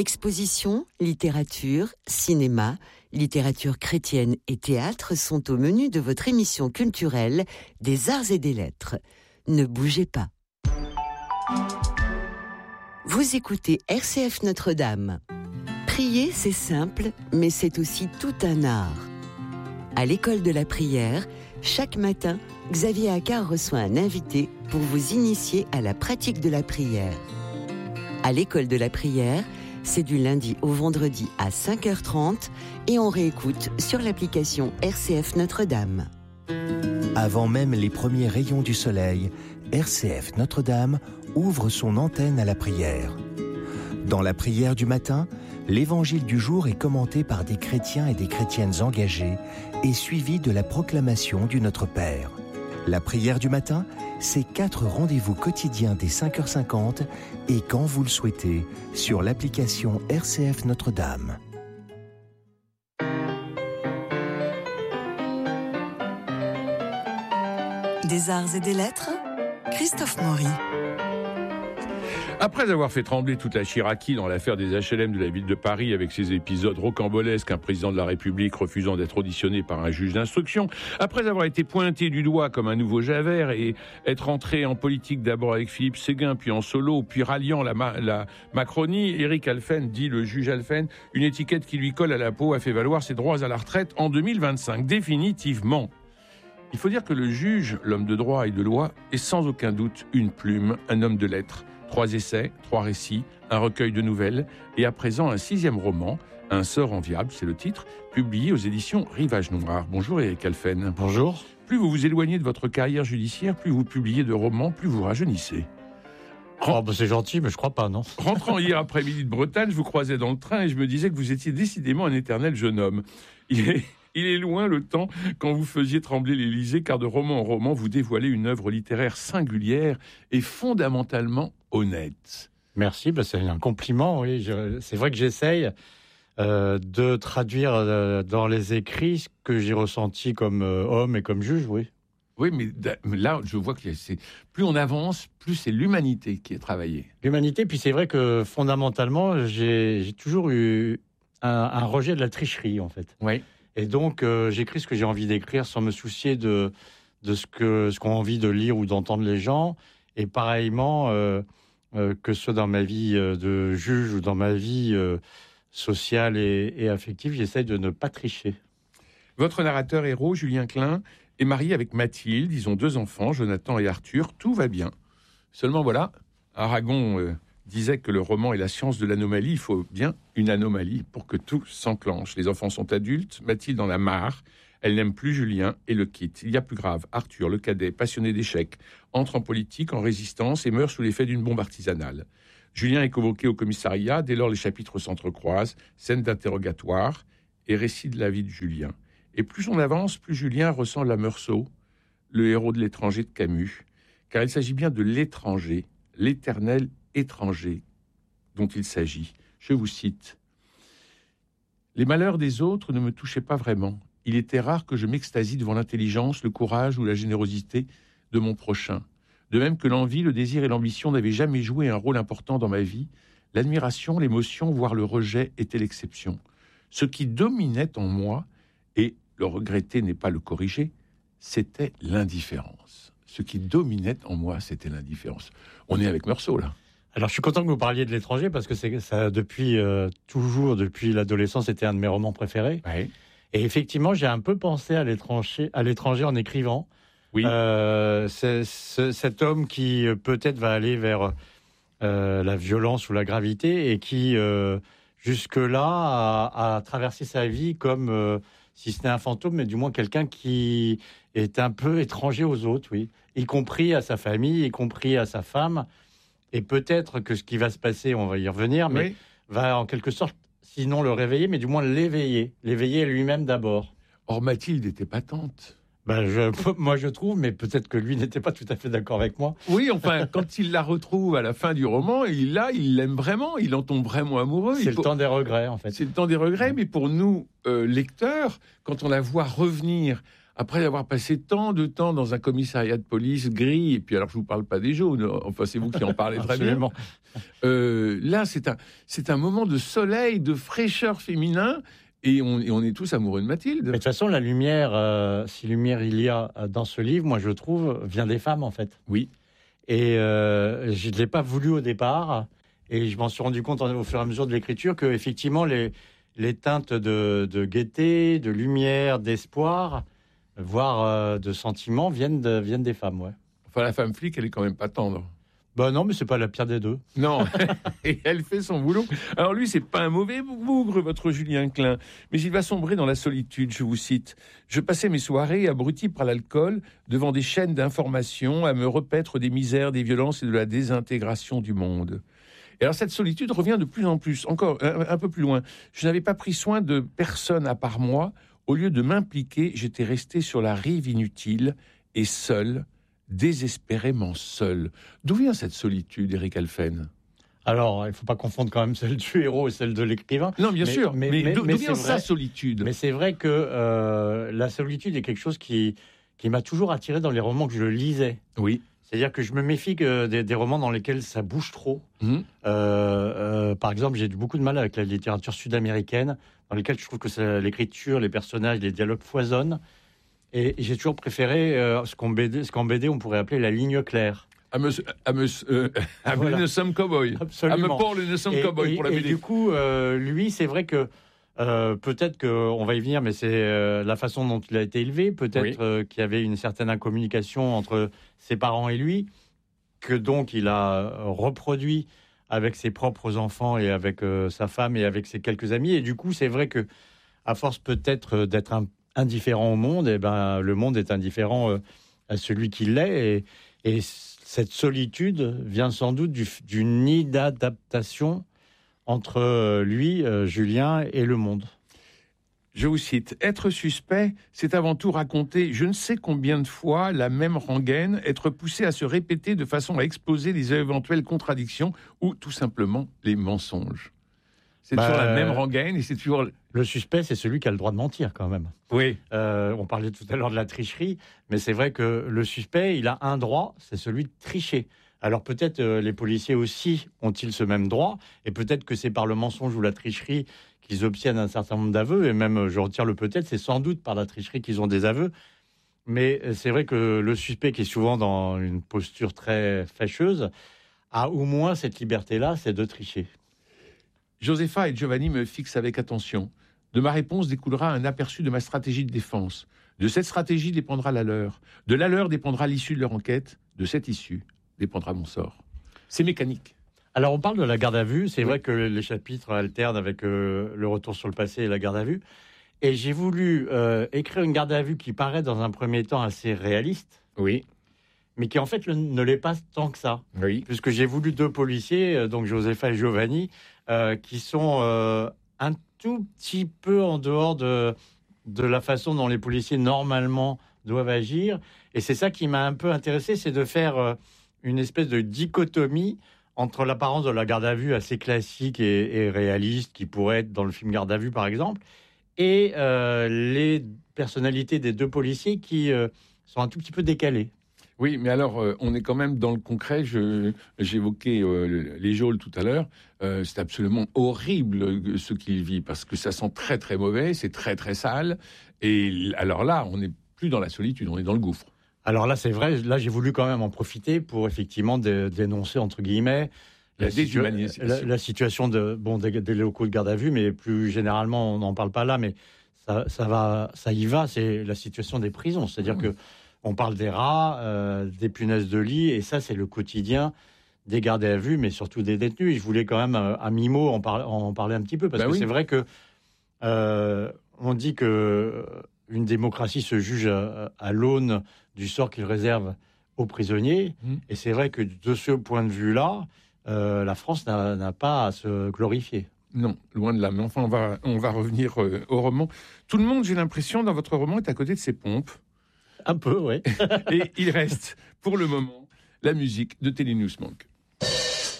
Expositions, littérature, cinéma, littérature chrétienne et théâtre sont au menu de votre émission culturelle des Arts et des Lettres. Ne bougez pas. Vous écoutez RCF Notre-Dame. Prier, c'est simple, mais c'est aussi tout un art. À l'école de la prière, chaque matin, Xavier Accard reçoit un invité pour vous initier à la pratique de la prière. À l'école de la prière, c'est du lundi au vendredi à 5h30 et on réécoute sur l'application RCF Notre-Dame. Avant même les premiers rayons du soleil, RCF Notre-Dame ouvre son antenne à la prière. Dans la prière du matin, l'évangile du jour est commenté par des chrétiens et des chrétiennes engagés et suivi de la proclamation du Notre Père. La prière du matin, c'est 4 rendez-vous quotidiens dès 5h50 et quand vous le souhaitez, sur l'application RCF Notre-Dame. Des Arts et des Lettres, Christophe Maury. Après avoir fait trembler toute la Chiraquie dans l'affaire des HLM de la ville de Paris avec ses épisodes rocambolesques, un président de la République refusant d'être auditionné par un juge d'instruction, après avoir été pointé du doigt comme un nouveau Javert et être entré en politique d'abord avec Philippe Séguin, puis en solo, puis ralliant la Macronie, Éric Alphen, dit le juge Alphen, une étiquette qui lui colle à la peau, a fait valoir ses droits à la retraite en 2025, définitivement. Il faut dire que le juge, l'homme de droit et de loi, est sans aucun doute une plume, un homme de lettres. 3 essais, 3 récits, un recueil de nouvelles et à présent un 6e roman, Un sort enviable, c'est le titre, publié aux éditions Rivage Noir. Bonjour Éric Alphen. Bonjour. Plus vous vous éloignez de votre carrière judiciaire, plus vous publiez de romans, plus vous rajeunissez. C'est gentil, mais je crois pas, non. Rentrant hier après-midi de Bretagne, je vous croisais dans le train et je me disais que vous étiez décidément un éternel jeune homme. Il est loin le temps quand vous faisiez trembler l'Élysée, car de roman en roman, vous dévoilez une œuvre littéraire singulière et fondamentalement honnête. Merci, c'est un compliment, oui. C'est vrai que j'essaye de traduire dans les écrits ce que j'ai ressenti comme homme et comme juge, oui. Oui, mais là, je vois que plus on avance, plus c'est l'humanité qui est travaillée. L'humanité, puis c'est vrai que fondamentalement, j'ai toujours eu un rejet de la tricherie, en fait. Oui. Et donc, j'écris ce que j'ai envie d'écrire sans me soucier de ce qu'ont envie de lire ou d'entendre les gens. Et pareillement, que ce soit dans ma vie de juge ou dans ma vie sociale et affective, j'essaie de ne pas tricher. Votre narrateur héros, Julien Klein, est marié avec Mathilde. Ils ont 2 enfants, Jonathan et Arthur. Tout va bien. Seulement voilà, Aragon disait que le roman est la science de l'anomalie. Il faut bien une anomalie pour que tout s'enclenche. Les enfants sont adultes, Mathilde en a marre. Elle n'aime plus Julien et le quitte. Il y a plus grave, Arthur, le cadet, passionné d'échecs, entre en politique, en résistance et meurt sous l'effet d'une bombe artisanale. Julien est convoqué au commissariat. Dès lors, les chapitres s'entrecroisent, scène d'interrogatoire et récit de la vie de Julien. Et plus on avance, plus Julien ressemble à Meursault, le héros de L'étranger de Camus, car il s'agit bien de l'étranger, l'éternel étranger dont il s'agit. Je vous cite. « Les malheurs des autres ne me touchaient pas vraiment. Il était rare que je m'extasie devant l'intelligence, le courage ou la générosité de mon prochain. De même que l'envie, le désir et l'ambition n'avaient jamais joué un rôle important dans ma vie, l'admiration, l'émotion, voire le rejet étaient l'exception. Ce qui dominait en moi, et le regretter n'est pas le corriger, c'était l'indifférence. Ce qui dominait en moi, c'était l'indifférence. » On est avec Meursault, là. Alors, je suis content que vous parliez de L'étranger, parce que ça, depuis l'adolescence, c'était un de mes romans préférés. Ouais. Et effectivement, j'ai un peu pensé à l'étranger en écrivant. Oui. Cet homme qui peut-être va aller vers la violence ou la gravité et qui, jusque-là, a traversé sa vie comme, si ce n'est un fantôme, mais du moins quelqu'un qui est un peu étranger aux autres, oui. Y compris à sa famille, y compris à sa femme. Et peut-être que ce qui va se passer, on va y revenir, mais Oui. va en quelque sorte, sinon le réveiller, mais du moins l'éveiller lui-même d'abord. Or, Mathilde était patente. Moi, je trouve, mais peut-être que lui n'était pas tout à fait d'accord avec moi. Oui, enfin, quand il la retrouve à la fin du roman, il l'aime vraiment, il en tombe vraiment amoureux. C'est le temps des regrets, en fait. C'est le temps des regrets, mais pour nous, lecteurs, quand on la voit revenir après avoir passé tant de temps dans un commissariat de police gris, et puis alors je vous parle pas des jaunes, enfin c'est vous qui en parlez très bien. Là, c'est un moment de soleil, de fraîcheur féminin, et on est tous amoureux de Mathilde. Mais de toute façon, la lumière, si lumière il y a dans ce livre, moi je trouve, vient des femmes en fait. Oui. Et je ne l'ai pas voulu au départ, et je m'en suis rendu compte au fur et à mesure de l'écriture que effectivement les teintes de gaieté, de lumière, d'espoir, voire de sentiments viennent des femmes, ouais. Enfin, la femme flic, elle est quand même pas tendre. Ben non, mais c'est pas la pire des deux. Non, et elle fait son boulot. Alors lui, c'est pas un mauvais bougre, votre Julien Klein, mais il va sombrer dans la solitude, je vous cite. Je passais mes soirées abruti par l'alcool, devant des chaînes d'information, à me repaître des misères, des violences et de la désintégration du monde. Et alors cette solitude revient de plus en plus, encore un peu plus loin. Je n'avais pas pris soin de personne à part moi. Au lieu de m'impliquer, j'étais resté sur la rive inutile et seul, désespérément seul. D'où vient cette solitude, Éric Alphen ? Alors, il ne faut pas confondre quand même celle du héros et celle de l'écrivain. Non, bien sûr, mais d'où vient sa solitude ? Mais c'est vrai que la solitude est quelque chose qui m'a toujours attiré dans les romans que je lisais. Oui. C'est-à-dire que je me méfie des romans dans lesquels ça bouge trop. Par exemple, j'ai beaucoup de mal avec la littérature sud-américaine, dans lesquelles je trouve que l'écriture, les personnages, les dialogues foisonnent. Et j'ai toujours préféré ce qu'en BD on pourrait appeler la ligne claire. Voilà. Nous sommes cow-boys. Absolument. Nous sommes cow-boys pour la BD. Et du coup, lui, c'est vrai que peut-être qu'on va y venir, mais c'est la façon dont il a été élevé. Peut-être qu'il y avait une certaine incommunication entre ses parents et lui, que donc il a reproduit avec ses propres enfants et avec sa femme et avec ses quelques amis. Et du coup, c'est vrai que à force peut-être d'être indifférent au monde, et ben le monde est indifférent à celui qui l'est. Et cette solitude vient sans doute d'une inadaptation entre lui, Julien, et le monde. Je vous cite, « Être suspect, c'est avant tout raconter je ne sais combien de fois la même rengaine, être poussé à se répéter de façon à exposer les éventuelles contradictions ou tout simplement les mensonges. » C'est toujours la même rengaine et c'est toujours... Le suspect, c'est celui qui a le droit de mentir quand même. Oui. On parlait tout à l'heure de la tricherie, mais c'est vrai que le suspect, il a un droit, c'est celui de tricher. Alors peut-être les policiers aussi ont-ils ce même droit, et peut-être que c'est par le mensonge ou la tricherie qu'ils obtiennent un certain nombre d'aveux, et même, je retire le peut-être, c'est sans doute par la tricherie qu'ils ont des aveux. Mais c'est vrai que le suspect, qui est souvent dans une posture très fâcheuse, a au moins cette liberté-là, c'est de tricher. Josepha et Giovanni me fixent avec attention. De ma réponse découlera un aperçu de ma stratégie de défense. De cette stratégie dépendra la leur. De la leur dépendra l'issue de leur enquête. De cette issue dépendra mon sort. C'est mécanique. Alors, on parle de la garde à vue. C'est vrai que les chapitres alternent avec le retour sur le passé et la garde à vue. Et j'ai voulu écrire une garde à vue qui paraît dans un premier temps assez réaliste. Oui. Mais qui en fait ne l'est pas tant que ça. Oui. Puisque j'ai voulu deux policiers, donc Josepha et Giovanni, qui sont un tout petit peu en dehors de la façon dont les policiers normalement doivent agir. Et c'est ça qui m'a un peu intéressé, c'est de faire une espèce de dichotomie entre l'apparence de la garde à vue assez classique et réaliste, qui pourrait être dans le film Garde à vue par exemple, et les personnalités des deux policiers qui sont un tout petit peu décalées. Oui, mais alors, on est quand même dans le concret. J'évoquais les geôles tout à l'heure. C'est absolument horrible ce qu'il vit, parce que ça sent très, très mauvais, c'est très, très sale. Et alors là, on n'est plus dans la solitude, on est dans le gouffre. Alors là, c'est vrai, là, j'ai voulu quand même en profiter pour effectivement dénoncer, entre guillemets, la situation des locaux de garde à vue, mais plus généralement, on n'en parle pas là, mais ça y va, c'est la situation des prisons. C'est-à-dire que on parle des rats, des punaises de lit, et ça, c'est le quotidien des gardés à vue, mais surtout des détenus. Et je voulais quand même, à mi-mot, en parler un petit peu, parce que c'est vrai que on dit que une démocratie se juge à l'aune du sort qu'il réserve aux prisonniers, et c'est vrai que de ce point de vue-là, la France n'a pas à se glorifier. Non, loin de là. Mais enfin, on va revenir au roman. Tout le monde, j'ai l'impression, dans votre roman, est à côté de ses pompes. Un peu, oui. Et il reste, pour le moment, la musique de Télénews Monk.